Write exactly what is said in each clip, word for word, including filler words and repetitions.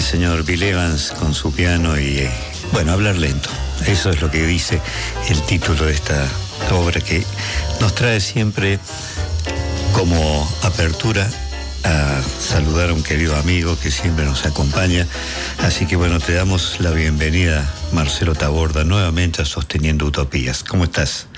señor Bill Evans con su piano y, eh, bueno, hablar lento. Eso es lo que dice el título de esta obra, que nos trae siempre como apertura a saludar a un querido amigo que siempre nos acompaña. Así que bueno, te damos la bienvenida, Marcelo Taborda, nuevamente a Sosteniendo Utopías. ¿Cómo estás?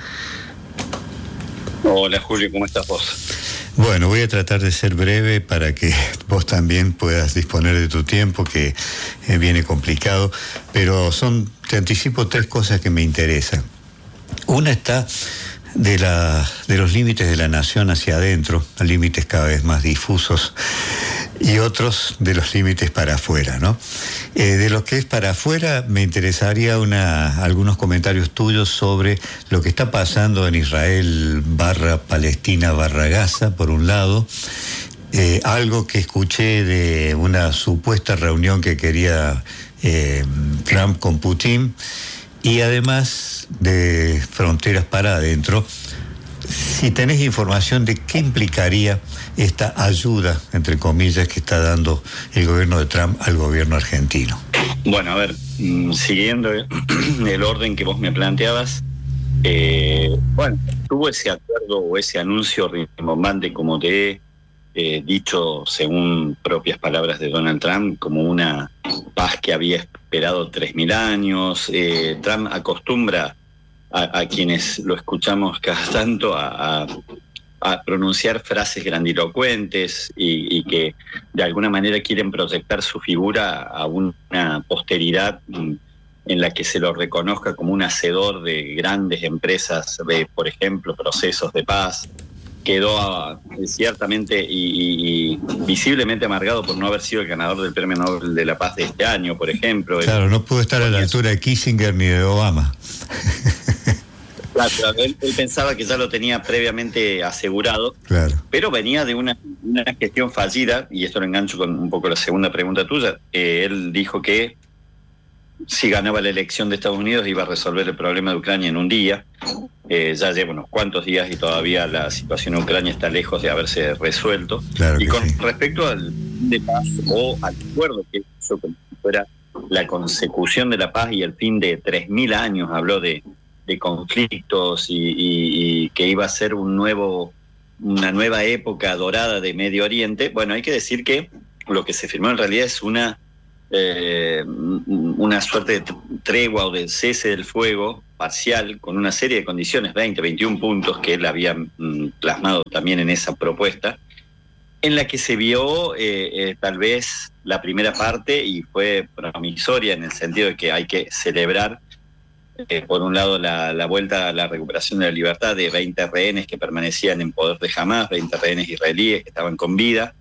Hola Julio, ¿cómo estás vos? Bueno, voy a tratar de ser breve para que vos también puedas disponer de tu tiempo, que eh, viene complicado, pero son, te anticipo tres cosas que me interesan. Una está de, la, de los límites de la nación hacia adentro, límites cada vez más difusos, y otros de los límites para afuera, ¿no? Eh, de lo que es para afuera, me interesaría una, algunos comentarios tuyos sobre lo que está pasando en Israel barra Palestina barra Gaza, por un lado, eh, algo que escuché de una supuesta reunión que quería eh, Trump con Putin, y además de fronteras para adentro. Si tenés información de qué implicaría esta ayuda, entre comillas, que está dando el gobierno de Trump al gobierno argentino. Bueno, a ver, siguiendo el orden que vos me planteabas, eh, bueno, tuvo ese acuerdo o ese anuncio rimbombante, como te he eh, dicho, según propias palabras de Donald Trump, como una paz que había esperado tres mil años. Eh, Trump acostumbra A, a quienes lo escuchamos cada tanto a, a, a pronunciar frases grandilocuentes y, y que de alguna manera quieren proyectar su figura a una posteridad en la que se lo reconozca como un hacedor de grandes empresas, de, por ejemplo, procesos de paz. Quedó a, ciertamente y, y, y visiblemente amargado por no haber sido el ganador del Premio Nobel de la Paz de este año, por ejemplo. Claro, no pudo estar a la altura de Kissinger ni de Obama. Claro, él, él pensaba que ya lo tenía previamente asegurado, claro. Pero venía de una, una gestión fallida, y esto lo engancho con un poco la segunda pregunta tuya. Eh, él dijo que si ganaba la elección de Estados Unidos iba a resolver el problema de Ucrania en un día. Eh, ya lleva unos cuantos días y todavía la situación en Ucrania está lejos de haberse resuelto. Claro, y con sí. Respecto al de paz o al acuerdo que hizo como si fuera la consecución de la paz y el fin de tres mil años, habló de de conflictos y, y, y que iba a ser un nuevo, una nueva época dorada de Medio Oriente. Bueno, hay que decir que lo que se firmó en realidad es una, eh, una suerte de tregua o de cese del fuego parcial con una serie de condiciones, veinte, veintiún puntos que él había mm, plasmado también en esa propuesta, en la que se vio eh, eh, tal vez la primera parte y fue promisoria en el sentido de que hay que celebrar Eh, por un lado la, la vuelta a la recuperación de la libertad de veinte rehenes que permanecían en poder de Hamás, veinte rehenes israelíes que estaban con vida,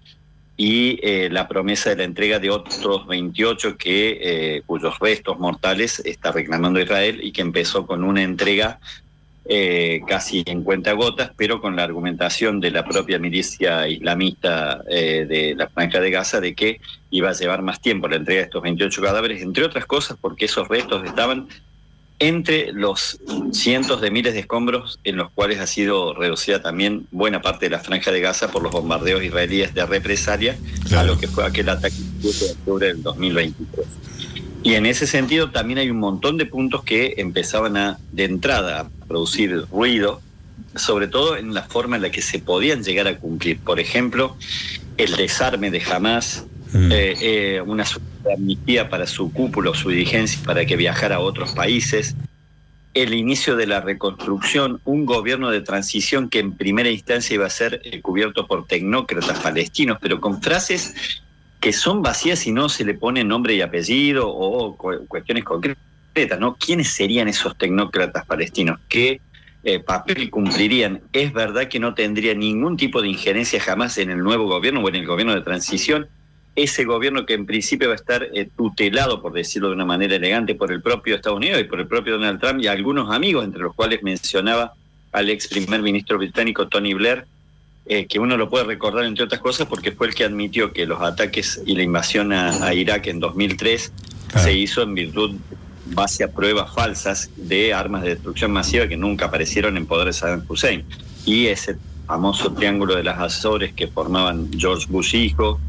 y eh, la promesa de la entrega de otros veintiocho que, eh, cuyos restos mortales está reclamando Israel, y que empezó con una entrega eh, casi en cuentagotas, pero con la argumentación de la propia milicia islamista eh, de la Franja de Gaza de que iba a llevar más tiempo la entrega de estos veintiocho cadáveres, entre otras cosas porque esos restos estaban entre los cientos de miles de escombros en los cuales ha sido reducida también buena parte de la Franja de Gaza por los bombardeos israelíes de represalia, claro, a lo que fue aquel ataque el siete de octubre del dos mil veintitrés. Y en ese sentido también hay un montón de puntos que empezaban a, de entrada, a producir ruido, sobre todo en la forma en la que se podían llegar a cumplir. Por ejemplo, el desarme de Hamás, mm. eh, eh, una amnistía para su cúpula o su dirigencia para que viajara a otros países, el inicio de la reconstrucción, un gobierno de transición que en primera instancia iba a ser eh, cubierto por tecnócratas palestinos, pero con frases que son vacías si no se le pone nombre y apellido o cu- cuestiones concretas, ¿no? ¿Quiénes serían esos tecnócratas palestinos? ¿Qué eh, papel cumplirían? Es verdad que no tendría ningún tipo de injerencia jamás en el nuevo gobierno o en el gobierno de transición, ese gobierno que en principio va a estar eh, tutelado, por decirlo de una manera elegante, por el propio Estados Unidos y por el propio Donald Trump y algunos amigos, entre los cuales mencionaba al ex primer ministro británico Tony Blair, eh, que uno lo puede recordar entre otras cosas porque fue el que admitió que los ataques y la invasión a, a Irak en dos mil tres ah. se hizo en virtud, base a pruebas falsas de armas de destrucción masiva que nunca aparecieron en poder de Saddam Hussein. Y ese famoso triángulo de las Azores que formaban George Bush hijo,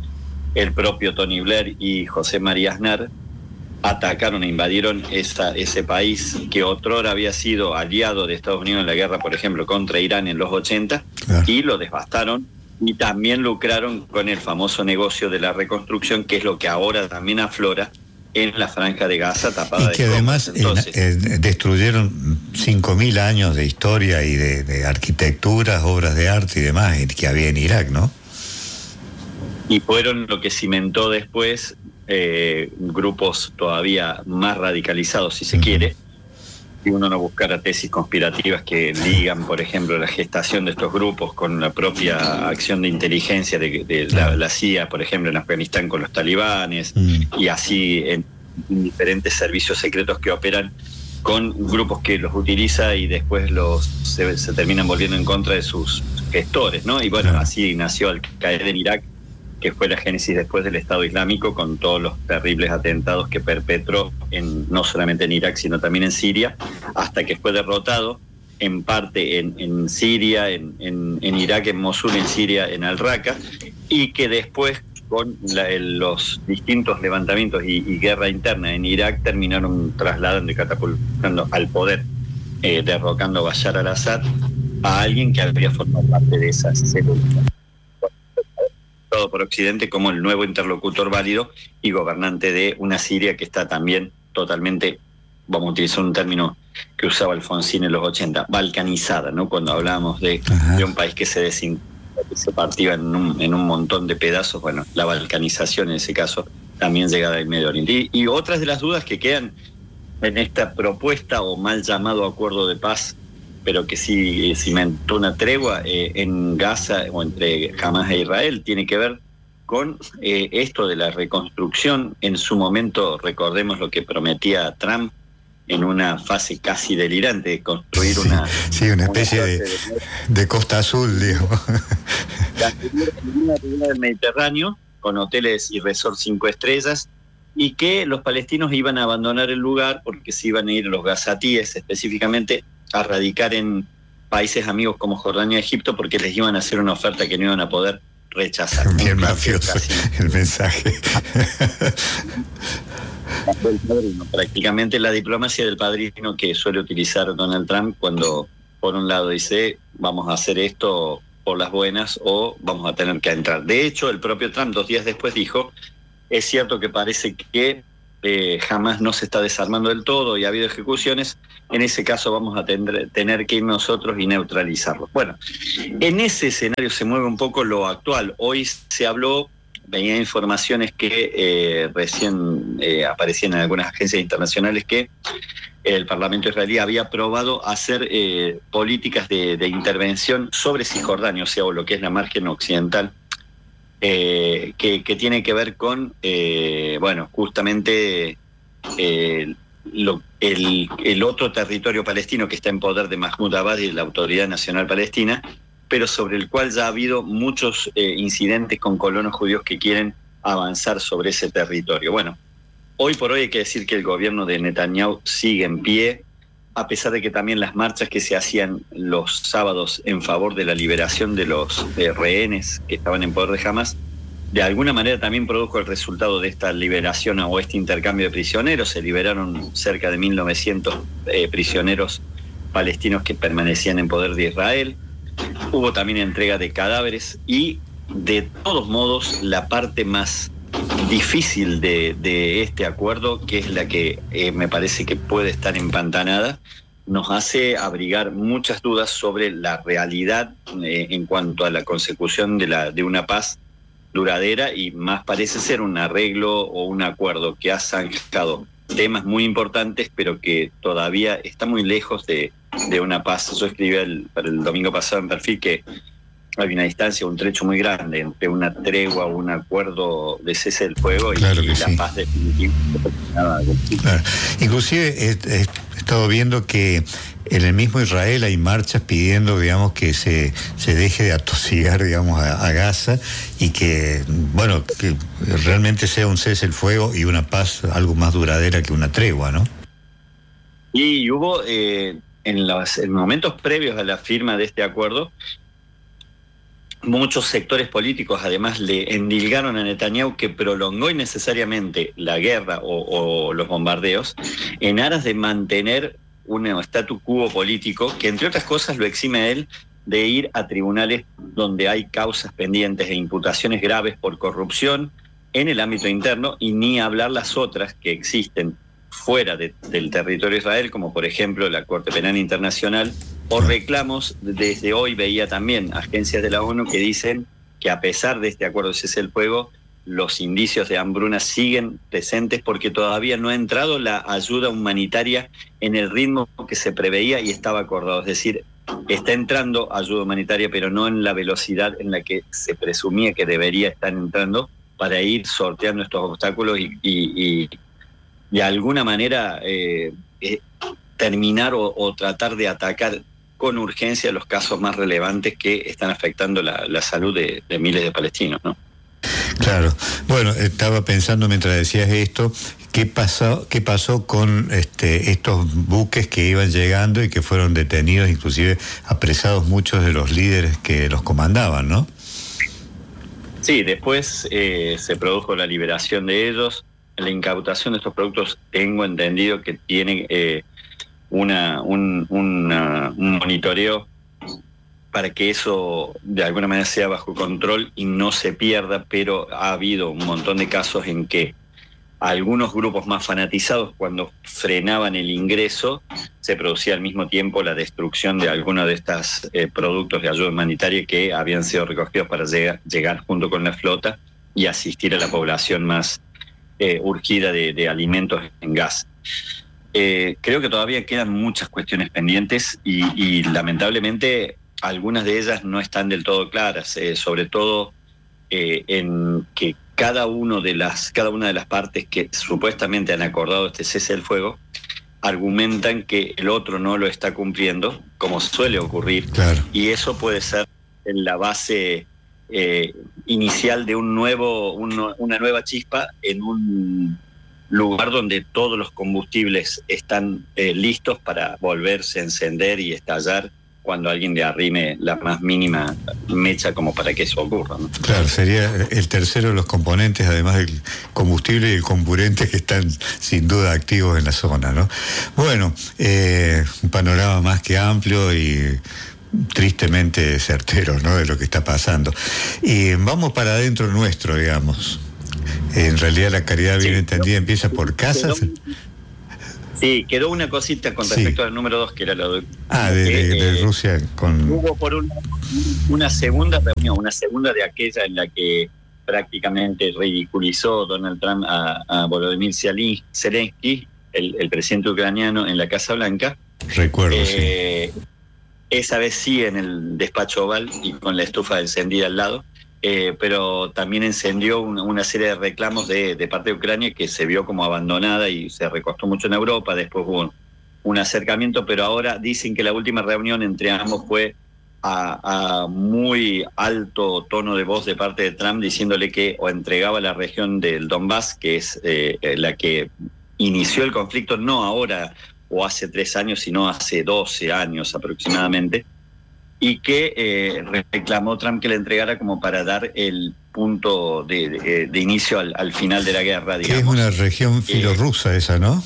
el propio Tony Blair y José María Aznar atacaron e invadieron esa, ese país que otrora había sido aliado de Estados Unidos en la guerra, por ejemplo, contra Irán en los ochenta, claro. Y lo devastaron y también lucraron con el famoso negocio de la reconstrucción, que es lo que ahora también aflora en la Franja de Gaza tapada. Y que de además Entonces, eh, eh, destruyeron cinco mil años de historia y de, de arquitecturas, obras de arte y demás que había en Irak, ¿no? Y fueron lo que cimentó después eh, grupos todavía más radicalizados, si se uh-huh. quiere, si uno no buscara tesis conspirativas que ligan, por ejemplo, la gestación de estos grupos con la propia acción de inteligencia de, de la, la C I A, por ejemplo, en Afganistán con los talibanes, mm. y así en, en diferentes servicios secretos que operan con grupos que los utiliza y después los se, se terminan volviendo en contra de sus gestores, ¿no? Y bueno, así nació Al-Qaeda en Irak, que fue la génesis después del Estado Islámico, con todos los terribles atentados que perpetró en, no solamente en Irak, sino también en Siria, hasta que fue derrotado en parte en, en Siria, en, en, en Irak, en Mosul, en Siria, en Al-Raqqa, y que después, con la, el, los distintos levantamientos y, y guerra interna en Irak, terminaron trasladando y catapultando al poder, eh, derrocando a Bashar al-Assad, a alguien que había formado parte de esas células por Occidente como el nuevo interlocutor válido y gobernante de una Siria que está también totalmente, vamos a utilizar un término que usaba Alfonsín en los ochenta, balcanizada, ¿no? Cuando hablábamos de, de un país que se desin, que se partía en un, en un montón de pedazos, bueno, la balcanización en ese caso también llegada del Medio Oriente. Y, y otras de las dudas que quedan en esta propuesta o mal llamado acuerdo de paz, pero que sí cimentó una tregua eh, en Gaza o entre Hamas e Israel, tiene que ver con eh, esto de la reconstrucción. En su momento, recordemos lo que prometía Trump en una fase casi delirante, de construir sí, una... Sí, una especie una de, de, de Costa Azul, digo. La primera ribera del Mediterráneo, con hoteles y resorts cinco estrellas, y que los palestinos iban a abandonar el lugar porque se iban a ir los gazatíes específicamente a radicar en países amigos como Jordania y Egipto, porque les iban a hacer una oferta que no iban a poder rechazar. Bien mafioso el mensaje. El padrino, prácticamente la diplomacia del padrino que suele utilizar Donald Trump cuando por un lado dice vamos a hacer esto por las buenas o vamos a tener que entrar. De hecho, el propio Trump dos días después dijo, es cierto que parece que Eh, jamás no se está desarmando del todo y ha habido ejecuciones, en ese caso vamos a tener, tener que ir nosotros y neutralizarlos. Bueno, en ese escenario se mueve un poco lo actual. Hoy se habló, venía informaciones que eh, recién eh, aparecían en algunas agencias internacionales que el Parlamento israelí había aprobado hacer eh, políticas de, de intervención sobre Cisjordania, o sea, o lo que es la margen occidental, Eh, que, que tiene que ver con, eh, bueno, justamente eh, lo, el, el otro territorio palestino que está en poder de Mahmoud Abbas y de la Autoridad Nacional Palestina, pero sobre el cual ya ha habido muchos eh, incidentes con colonos judíos que quieren avanzar sobre ese territorio. Bueno, hoy por hoy hay que decir que el gobierno de Netanyahu sigue en pie, a pesar de que también las marchas que se hacían los sábados en favor de la liberación de los de rehenes que estaban en poder de Hamas, de alguna manera también produjo el resultado de esta liberación o este intercambio de prisioneros. Se liberaron cerca de mil novecientos eh, prisioneros palestinos que permanecían en poder de Israel. Hubo también entrega de cadáveres y, de todos modos, la parte más difícil de, de este acuerdo, que es la que eh, me parece que puede estar empantanada, nos hace abrigar muchas dudas sobre la realidad eh, en cuanto a la consecución de, la, de una paz duradera, y más parece ser un arreglo o un acuerdo que ha zanjado temas muy importantes, pero que todavía está muy lejos de, de una paz. Yo escribí el, para el domingo pasado en Perfil que hay una distancia, un trecho muy grande entre una tregua o un acuerdo de cese del fuego y, claro y la sí. paz definitiva. Claro. Inclusive he, he estado viendo que en el mismo Israel hay marchas pidiendo, digamos, que se, se deje de atosigar, digamos, a, a Gaza y que, bueno, que realmente sea un cese el fuego y una paz algo más duradera que una tregua, ¿no? Y hubo, eh, en los en momentos previos a la firma de este acuerdo, muchos sectores políticos además le endilgaron a Netanyahu que prolongó innecesariamente la guerra o, o los bombardeos en aras de mantener un statu quo político que, entre otras cosas, lo exime a él de ir a tribunales donde hay causas pendientes e imputaciones graves por corrupción en el ámbito interno, y ni hablar las otras que existen fuera de, del territorio de Israel, como por ejemplo la Corte Penal Internacional, o reclamos. Desde hoy veía también agencias de la ONU que dicen que a pesar de este acuerdo de cese el fuego, los indicios de hambruna siguen presentes porque todavía no ha entrado la ayuda humanitaria en el ritmo que se preveía y estaba acordado. Es decir, está entrando ayuda humanitaria, pero no en la velocidad en la que se presumía que debería estar entrando, para ir sorteando estos obstáculos y, y, y de alguna manera eh, eh, terminar o, o tratar de atacar con urgencia los casos más relevantes que están afectando la, la salud de, de miles de palestinos, ¿no? Claro. Bueno, estaba pensando mientras decías esto, ¿qué pasó, qué pasó con este, estos buques que iban llegando y que fueron detenidos, inclusive apresados muchos de los líderes que los comandaban, ¿no? Sí, después eh, se produjo la liberación de ellos. La incautación de estos productos, tengo entendido que tiene eh, una, un, una, un monitoreo para que eso de alguna manera sea bajo control y no se pierda, pero ha habido un montón de casos en que algunos grupos más fanatizados, cuando frenaban el ingreso, se producía al mismo tiempo la destrucción de algunos de estos eh, productos de ayuda humanitaria que habían sido recogidos para llegar, llegar junto con la flota y asistir a la población más eh, urgida de, de alimentos en gas. Eh, creo que todavía quedan muchas cuestiones pendientes y, y lamentablemente algunas de ellas no están del todo claras, eh, sobre todo eh, en que cada uno de las cada una de las partes que supuestamente han acordado este cese del fuego argumentan que el otro no lo está cumpliendo, como suele ocurrir, claro. Y eso puede ser en la base eh, inicial de un nuevo un, una nueva chispa en un lugar donde todos los combustibles están eh, listos para volverse a encender y estallar cuando alguien le arrime la más mínima mecha como para que eso ocurra, ¿no? Claro, sería el tercero de los componentes, además del combustible y el comburente, que están sin duda activos en la zona, ¿no? Bueno, eh, un panorama más que amplio y tristemente certero, ¿no?, de lo que está pasando. Y vamos para adentro nuestro, digamos. En realidad la caridad bien sí, entendida empieza por casas. Sí, quedó una cosita con respecto sí. al número dos, que era lo de... Ah, de, de, de eh, Rusia con... Hubo por una, una segunda reunión, una segunda de aquella en la que prácticamente ridiculizó Donald Trump a, a Volodymyr Zelensky, el, el presidente ucraniano, en la Casa Blanca. Recuerdo, eh, sí. Esa vez sí en el despacho oval y con la estufa encendida al lado. Eh, pero también encendió una, una serie de reclamos de, de parte de Ucrania, que se vio como abandonada y se recostó mucho en Europa. Después hubo un, un acercamiento, pero ahora dicen que la última reunión entre ambos fue a, a muy alto tono de voz de parte de Trump, diciéndole que o entregaba la región del Donbass, que es eh, la que inició el conflicto, no ahora o hace tres años, sino hace doce años aproximadamente, y que eh, reclamó Trump que le entregara como para dar el punto de, de, de inicio al, al final de la guerra, digamos. Que es una región filorrusa eh, esa, ¿no?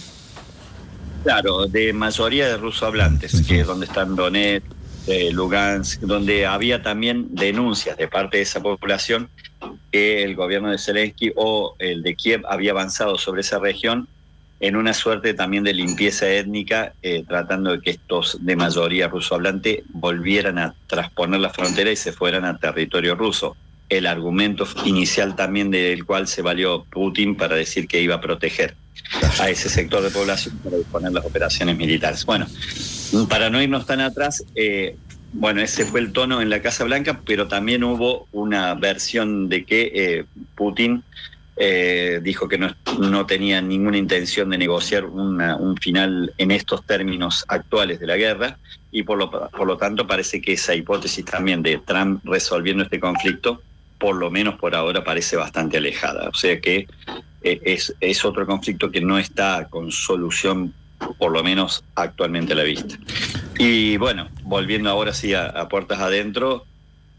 Claro, de mayoría de rusohablantes, uh-huh. que es donde están Donetsk, eh, Lugansk, donde había también denuncias de parte de esa población que el gobierno de Zelensky o el de Kiev había avanzado sobre esa región en una suerte también de limpieza étnica, eh, tratando de que estos de mayoría rusohablante volvieran a trasponer la frontera y se fueran a territorio ruso. El argumento inicial también del cual se valió Putin para decir que iba a proteger a ese sector de población para disponer las operaciones militares. Bueno, para no irnos tan atrás, eh, bueno, ese fue el tono en la Casa Blanca, pero también hubo una versión de que eh, Putin Eh, dijo que no, no tenía ninguna intención de negociar una, un final en estos términos actuales de la guerra, y por lo, por lo tanto parece que esa hipótesis también de Trump resolviendo este conflicto, por lo menos por ahora, parece bastante alejada. O sea que eh, es, es otro conflicto que no está con solución, por lo menos actualmente a la vista. Y bueno, volviendo ahora sí a, a puertas adentro,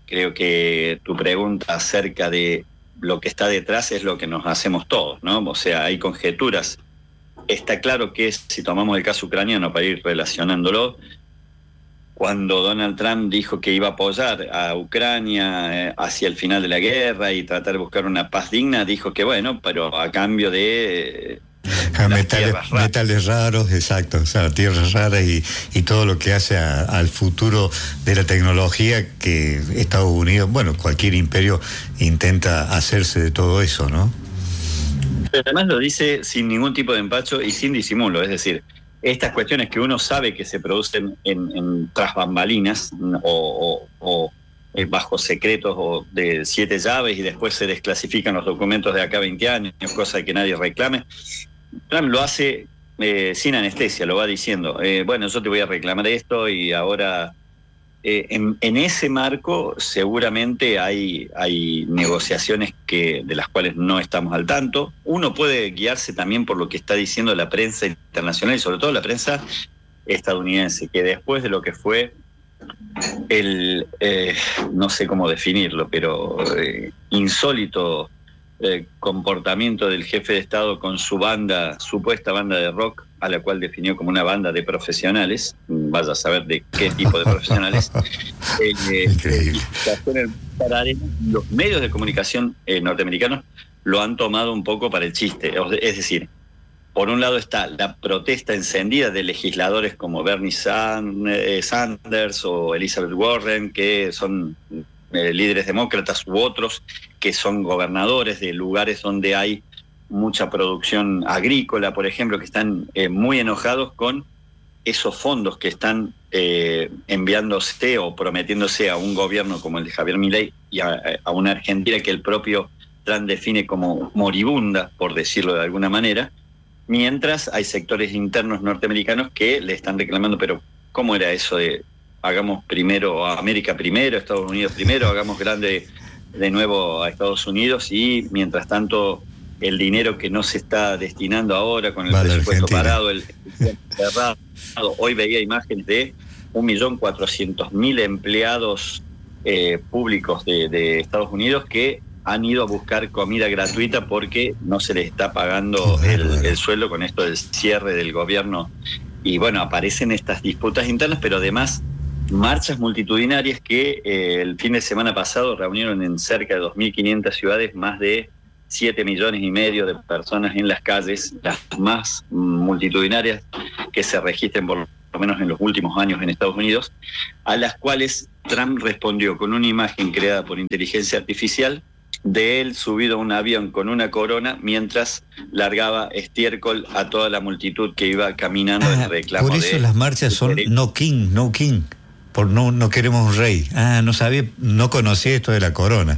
creo que tu pregunta acerca de lo que está detrás es lo que nos hacemos todos, ¿no? O sea, hay conjeturas. Está claro que si tomamos el caso ucraniano para ir relacionándolo, cuando Donald Trump dijo que iba a apoyar a Ucrania eh, hacia el final de la guerra y tratar de buscar una paz digna, dijo que bueno, pero a cambio de... Eh, a metales, metales raros, exacto, o sea, tierras raras y, y todo lo que hace a, al futuro de la tecnología que Estados Unidos, bueno, cualquier imperio intenta hacerse de todo eso, ¿no? Pero además lo dice sin ningún tipo de empacho y sin disimulo, es decir, estas cuestiones que uno sabe que se producen en, en tras bambalinas o, o, o bajo secretos o de siete llaves y después se desclasifican los documentos de acá veinte años, cosa que nadie reclame. Trump lo hace eh, sin anestesia, lo va diciendo, eh, bueno, yo te voy a reclamar esto y ahora... Eh, en, en ese marco seguramente hay, hay negociaciones que, de las cuales no estamos al tanto. Uno puede guiarse también por lo que está diciendo la prensa internacional y sobre todo la prensa estadounidense, que después de lo que fue el, eh, no sé cómo definirlo, pero eh, insólito eh, comportamiento del jefe de Estado con su banda, supuesta banda de rock, a la cual definió como una banda de profesionales, vaya a saber de qué tipo de profesionales. eh, Increíble. Los medios de comunicación eh, norteamericanos lo han tomado un poco para el chiste. Es decir, por un lado está la protesta encendida de legisladores como Bernie Sanders o Elizabeth Warren, que son eh, líderes demócratas, u otros que son gobernadores de lugares donde hay mucha producción agrícola, por ejemplo, que están eh, muy enojados con esos fondos que están eh, enviándose o prometiéndose a un gobierno como el de Javier Milei y a, a una Argentina que el propio Trump define como moribunda, por decirlo de alguna manera, mientras hay sectores internos norteamericanos que le están reclamando, pero ¿cómo era eso de hagamos primero a América primero, Estados Unidos primero, hagamos grande de nuevo a Estados Unidos y mientras tanto el dinero que no se está destinando ahora con el vale, presupuesto Argentina. Parado, el, el cerrado. Hoy veía imágenes de un millón cuatrocientos mil empleados eh, públicos de, de Estados Unidos que han ido a buscar comida gratuita porque no se les está pagando el, el sueldo con esto del cierre del gobierno. Y bueno, aparecen estas disputas internas, pero además marchas multitudinarias que eh, el fin de semana pasado reunieron en cerca de dos mil quinientas ciudades más de siete millones y medio de personas en las calles, las más multitudinarias que se registren por lo menos en los últimos años en Estados Unidos, a las cuales Trump respondió con una imagen creada por inteligencia artificial de él subido a un avión con una corona mientras largaba estiércol a toda la multitud que iba caminando en ah, reclamo. Por eso de, las marchas son no king, no king, por no, no queremos un rey. Ah, no sabía, no conocía esto de la corona.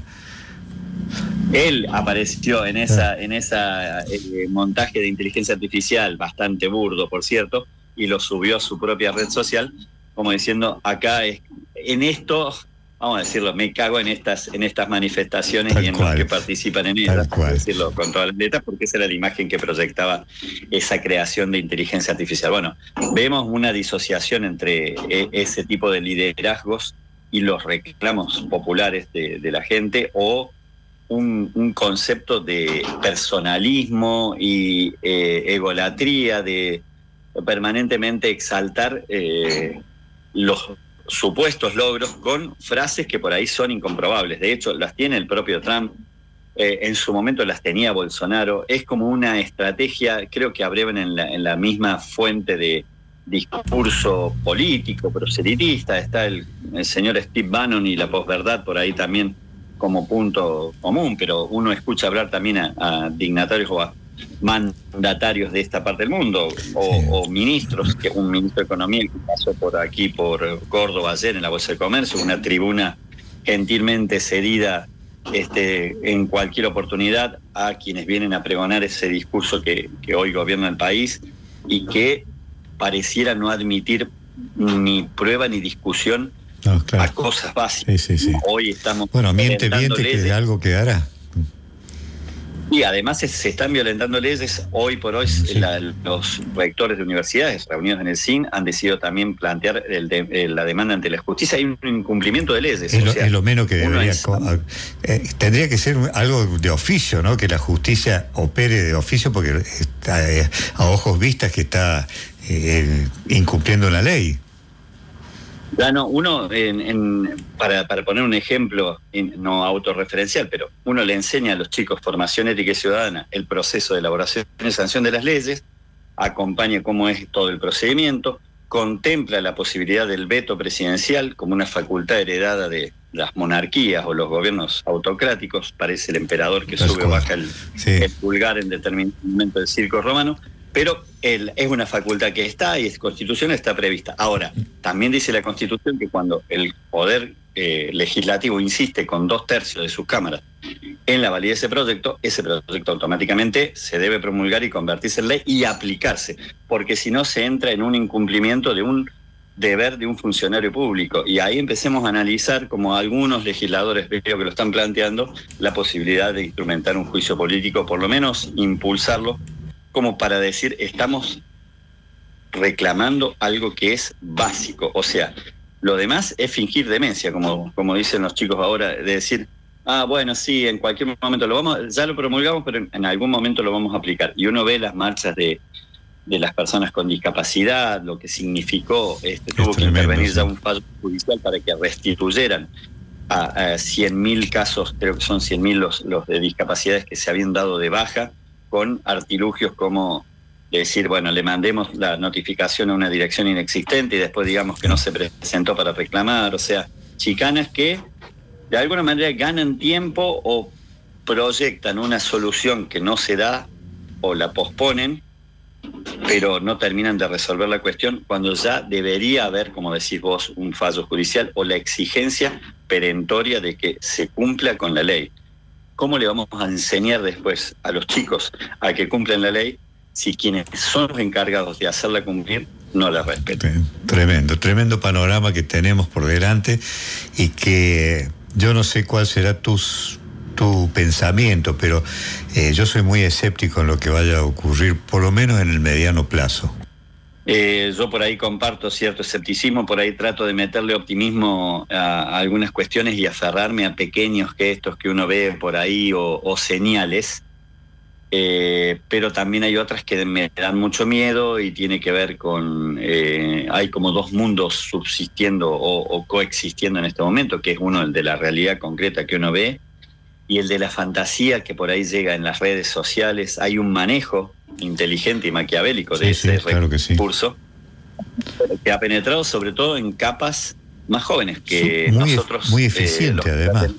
Él apareció en esa en esa eh, montaje de inteligencia artificial, bastante burdo, por cierto, y lo subió a su propia red social, como diciendo, acá es, en esto, vamos a decirlo, me cago en estas en estas manifestaciones tal y en cual. Los que participan en ellas, por decirlo con todas las letras, porque esa era la imagen que proyectaba esa creación de inteligencia artificial. Bueno, vemos una disociación entre eh, ese tipo de liderazgos y los reclamos populares de, de la gente, o Un, un concepto de personalismo y eh, egolatría, de permanentemente exaltar eh, los supuestos logros con frases que por ahí son incomprobables. De hecho, las tiene el propio Trump, eh, en su momento las tenía Bolsonaro. Es como una estrategia, creo que abrevan en la, en la misma fuente de discurso político, proselitista. Está el, el señor Steve Bannon y la posverdad por ahí también como punto común, pero uno escucha hablar también a, a dignatarios o a mandatarios de esta parte del mundo, o, sí. o ministros, que un ministro de Economía que pasó por aquí, por Córdoba ayer en la Bolsa de Comercio, una tribuna gentilmente cedida este, en cualquier oportunidad a quienes vienen a pregonar ese discurso que, que hoy gobierna el país y que pareciera no admitir ni prueba ni discusión No, claro. a cosas básicas. Sí, sí, sí. Hoy estamos... Bueno, miente, miente que de algo quedará. Y además se, se están violentando leyes. Hoy por hoy sí. la, los rectores de universidades reunidos en el C I N han decidido también plantear el de, el, la demanda ante la justicia. Hay un incumplimiento de leyes. Es, o lo, sea, es lo menos que debería... Es, eh, tendría que ser algo de oficio, ¿no? Que la justicia opere de oficio, porque está, eh, a ojos vistas que está eh, incumpliendo la ley. Ya no, uno, en, en, para, para poner un ejemplo, en, no autorreferencial, pero uno le enseña a los chicos formación ética y ciudadana, el proceso de elaboración y sanción de las leyes, acompaña cómo es todo el procedimiento, contempla la posibilidad del veto presidencial como una facultad heredada de las monarquías o los gobiernos autocráticos, parece el emperador que sube o baja el, sí. el pulgar en determinado momento del circo romano. Pero el, es una facultad que está y es constitución está prevista. Ahora, también dice la Constitución que cuando el poder eh, legislativo insiste con dos tercios de sus cámaras en la validez de ese proyecto, ese proyecto automáticamente se debe promulgar y convertirse en ley y aplicarse, porque si no se entra en un incumplimiento de un deber de un funcionario público. Y ahí empecemos a analizar, como algunos legisladores veo que lo están planteando, la posibilidad de instrumentar un juicio político, por lo menos impulsarlo, como para decir, estamos reclamando algo que es básico. O sea, lo demás es fingir demencia, como, como dicen los chicos ahora, de decir, ah, bueno, sí, en cualquier momento lo vamos, ya lo promulgamos, pero en, en algún momento lo vamos a aplicar. Y uno ve las marchas de, de las personas con discapacidad, lo que significó, este, tuvo que intervenir ya un fallo judicial para que restituyeran a, a cien mil casos, creo que son cien mil los, los de discapacidades que se habían dado de baja, con artilugios como decir, bueno, le mandemos la notificación a una dirección inexistente y después digamos que no se presentó para reclamar. O sea, chicanas que de alguna manera ganan tiempo o proyectan una solución que no se da o la posponen, pero no terminan de resolver la cuestión cuando ya debería haber, como decís vos, un fallo judicial o la exigencia perentoria de que se cumpla con la ley. ¿Cómo le vamos a enseñar después a los chicos a que cumplan la ley si quienes son los encargados de hacerla cumplir no la respetan? Tremendo, tremendo panorama que tenemos por delante y que yo no sé cuál será tus, tu pensamiento, pero eh, yo soy muy escéptico en lo que vaya a ocurrir, por lo menos en el mediano plazo. Eh, yo por ahí comparto cierto escepticismo, por ahí trato de meterle optimismo a, a algunas cuestiones y aferrarme a pequeños gestos que uno ve por ahí o, o señales, eh, pero también hay otras que me dan mucho miedo y tiene que ver con, eh, hay como dos mundos subsistiendo o, o coexistiendo en este momento, que es uno el de la realidad concreta que uno ve y el de la fantasía que por ahí llega en las redes sociales. Hay un manejo inteligente y maquiavélico de sí, ese sí, claro que recurso sí. que ha penetrado sobre todo en capas más jóvenes que sí, muy nosotros. Muy eficiente, eh, además.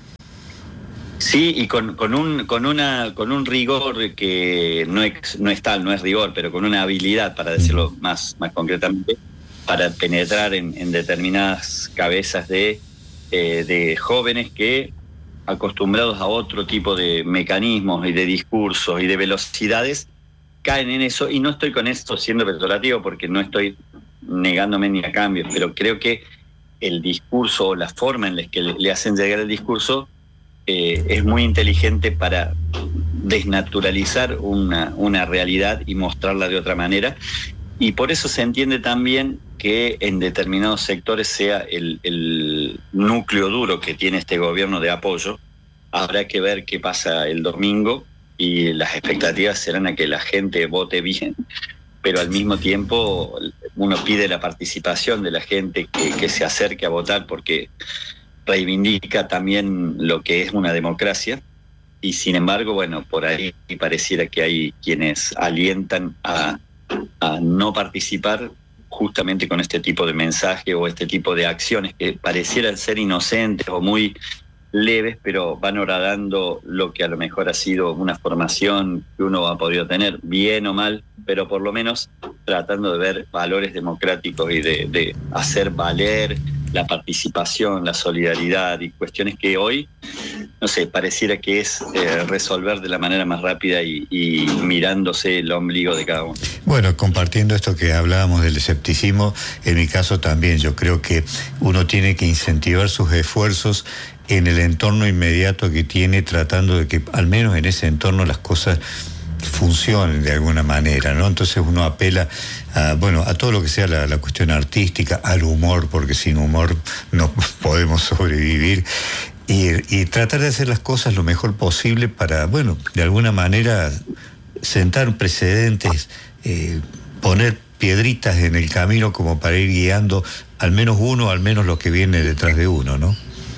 Sí, y con, con un con una con un rigor que no es, no es tal, no es rigor, pero con una habilidad, para decirlo mm. más, más concretamente, para penetrar en, en determinadas cabezas de, eh, de jóvenes que, acostumbrados a otro tipo de mecanismos y de discursos y de velocidades, caen en eso. Y no estoy con esto siendo peyorativo porque no estoy negándome ni a cambios, pero creo que el discurso o la forma en la que le, le hacen llegar el discurso eh, es muy inteligente para desnaturalizar una, una realidad y mostrarla de otra manera. Y por eso se entiende también que en determinados sectores sea el, el núcleo duro que tiene este gobierno de apoyo. Habrá que ver qué pasa el domingo y las expectativas serán a que la gente vote bien, pero al mismo tiempo uno pide la participación de la gente que, que se acerque a votar porque reivindica también lo que es una democracia. Y sin embargo, bueno, por ahí pareciera que hay quienes alientan a a no participar justamente con este tipo de mensaje o este tipo de acciones que parecieran ser inocentes o muy leves, pero van horadando lo que a lo mejor ha sido una formación que uno ha podido tener, bien o mal, pero por lo menos tratando de ver valores democráticos y de, de hacer valer la participación, la solidaridad y cuestiones que hoy, no sé, pareciera que es eh, resolver de la manera más rápida y, y mirándose el ombligo de cada uno. Bueno, compartiendo esto que hablábamos del escepticismo, en mi caso también, yo creo que uno tiene que incentivar sus esfuerzos en el entorno inmediato que tiene, tratando de que al menos en ese entorno las cosas funcionen de alguna manera, ¿no? Entonces uno apela a, bueno, a todo lo que sea la, la cuestión artística, al humor, porque sin humor no podemos sobrevivir, y, y tratar de hacer las cosas lo mejor posible para, bueno, de alguna manera sentar precedentes, eh, poner piedritas en el camino como para ir guiando al menos uno, al menos lo que viene detrás de uno, ¿no?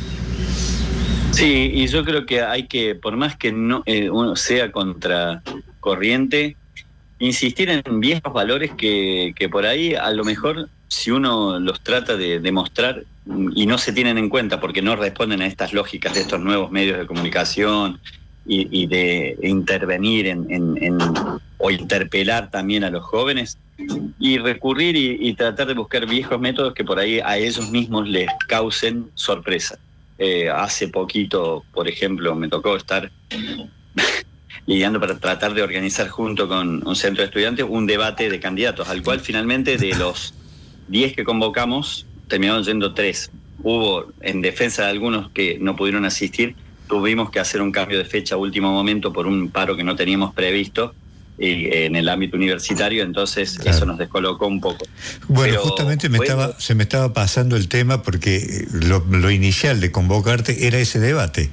Sí, y yo creo que hay que, por más que no eh, uno sea contracorriente, insistir en viejos valores que, que por ahí a lo mejor si uno los trata de demostrar y no se tienen en cuenta porque no responden a estas lógicas de estos nuevos medios de comunicación y, y de intervenir en, en, en o interpelar también a los jóvenes y recurrir y, y tratar de buscar viejos métodos que por ahí a ellos mismos les causen sorpresa. Eh, hace poquito, por ejemplo, me tocó estar lidiando para tratar de organizar junto con un centro de estudiantes un debate de candidatos, al cual finalmente de los diez que convocamos, terminaron yendo tres. Hubo, en defensa de algunos que no pudieron asistir, tuvimos que hacer un cambio de fecha a último momento por un paro que no teníamos previsto eh, en el ámbito universitario, entonces claro, eso nos descolocó un poco. Bueno, pero justamente me bueno, estaba, se me estaba pasando el tema porque lo, lo inicial de convocarte era ese debate.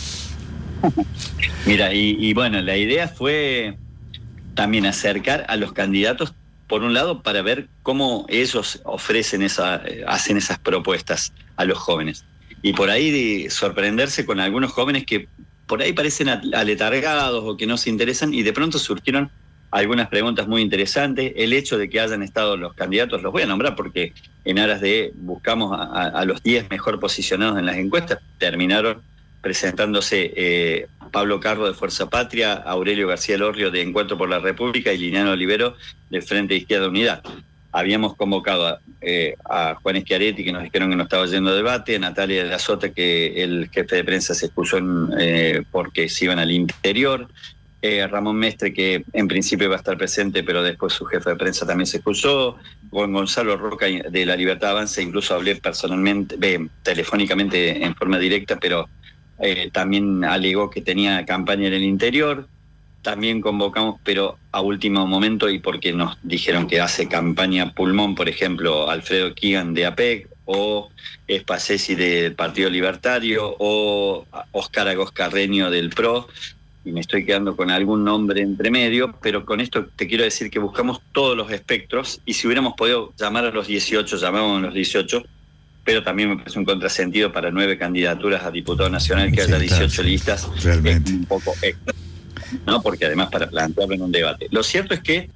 Mira, y, y bueno, la idea fue también acercar a los candidatos, por un lado, para ver cómo ellos ofrecen esa, hacen esas propuestas a los jóvenes. Y por ahí de sorprenderse con algunos jóvenes que por ahí parecen aletargados o que no se interesan, y de pronto surgieron algunas preguntas muy interesantes. El hecho de que hayan estado los candidatos, los voy a nombrar porque en aras de buscamos a, a los diez mejor posicionados en las encuestas, terminaron presentándose eh, Pablo Carro de Fuerza Patria, Aurelio García Elorrio de Encuentro por la República y Liliano Olivero de Frente Izquierda Unidad. Habíamos convocado a, eh, a Juan Schiaretti, que nos dijeron que no estaba yendo a debate, a Natalia de la Sota, que el jefe de prensa se excusó en, eh, porque se iban al interior, eh, Ramón Mestre, que en principio iba a estar presente, pero después su jefe de prensa también se excusó, con Gonzalo Roca de La Libertad Avanza, incluso hablé personalmente, eh, telefónicamente en forma directa, pero eh, también alegó que tenía campaña en el interior. También convocamos, pero a último momento, y porque nos dijeron que hace campaña pulmón, por ejemplo, Alfredo Kigan de A P E C, o Espacesi del Partido Libertario, o Óscar Agos Carreño del P R O, y me estoy quedando con algún nombre entre medio, pero con esto te quiero decir que buscamos todos los espectros, y si hubiéramos podido llamar a los dieciocho, llamamos a los dieciocho, pero también me parece un contrasentido para nueve candidaturas a diputado nacional que sí, haya dieciocho claro, listas, realmente. Es un poco extra, ¿no? Porque además para plantearlo en un debate. Lo cierto es que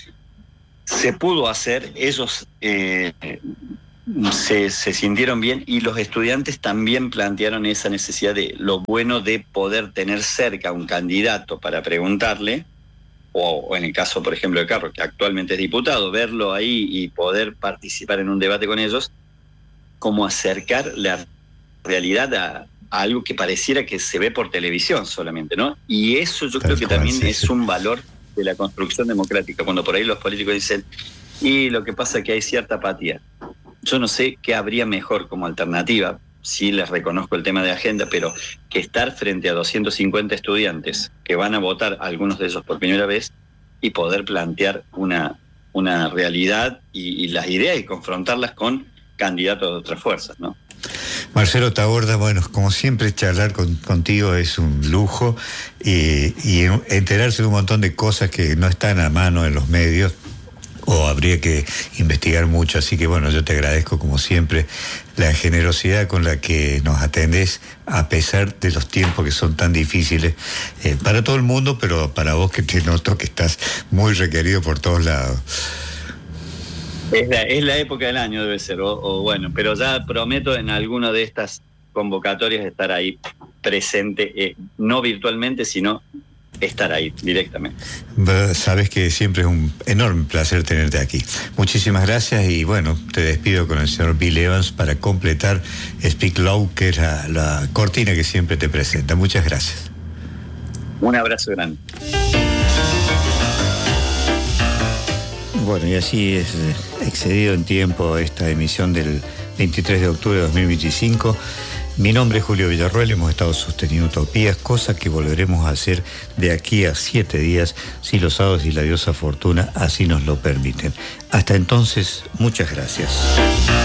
se pudo hacer, ellos eh, se, se sintieron bien, y los estudiantes también plantearon esa necesidad de lo bueno de poder tener cerca a un candidato para preguntarle, o, o en el caso, por ejemplo, de Carro, que actualmente es diputado, verlo ahí y poder participar en un debate con ellos, como acercar la realidad a, a algo que pareciera que se ve por televisión solamente, ¿no? Y eso yo creo que también es un valor de la construcción democrática, cuando por ahí los políticos dicen, y lo que pasa es que hay cierta apatía. Yo no sé qué habría mejor como alternativa, sí les reconozco el tema de agenda, pero que estar frente a doscientos cincuenta estudiantes que van a votar, algunos de ellos por primera vez, y poder plantear una, una realidad y, y las ideas y confrontarlas con candidatos de otras fuerzas, ¿no? Marcelo Taborda, bueno, como siempre charlar con, contigo es un lujo, y, y enterarse de un montón de cosas que no están a mano en los medios o habría que investigar mucho, así que bueno, yo te agradezco como siempre la generosidad con la que nos atendés a pesar de los tiempos que son tan difíciles eh, para todo el mundo, pero para vos que te noto que estás muy requerido por todos lados. Es la, es la época del año, debe ser, o, o bueno, pero ya prometo en alguna de estas convocatorias estar ahí presente, eh, no virtualmente, sino estar ahí directamente. Sabes que siempre es un enorme placer tenerte aquí. Muchísimas gracias, y bueno, te despido con el señor Bill Evans para completar Speak Low, que es la, la cortina que siempre te presenta. Muchas gracias. Un abrazo grande. Bueno, y así es excedido en tiempo esta emisión del veintitrés de octubre de dos mil veinticinco. Mi nombre es Julio Villarroel, hemos estado sosteniendo Utopías, cosa que volveremos a hacer de aquí a siete días, si los sábados y la diosa Fortuna así nos lo permiten. Hasta entonces, muchas gracias.